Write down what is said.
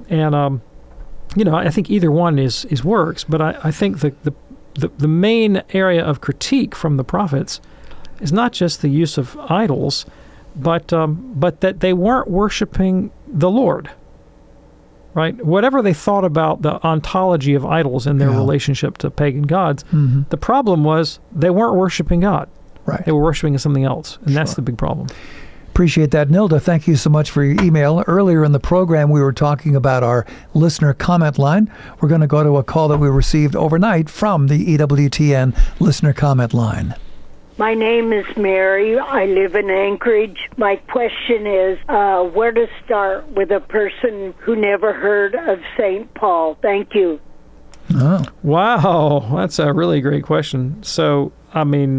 And I think either one is works, but I think the main area of critique from the prophets is not just the use of idols, but that they weren't worshiping the Lord, right? Whatever they thought about the ontology of idols and their relationship to pagan gods, the problem was they weren't worshiping God. Right. They were worshiping something else, and that's the big problem. Appreciate that. Nilda, thank you so much for your email. Earlier in the program, we were talking about our listener comment line. We're going to go to a call that we received overnight from the EWTN listener comment line. My name is Mary. I live in Anchorage. My question is where to start with a person who never heard of St. Paul. Thank you. Oh. Wow, that's a really great question. So,